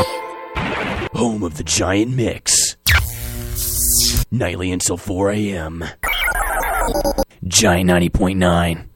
Home of the Giant Mix. Nightly until 4 a.m. Giant 90.9.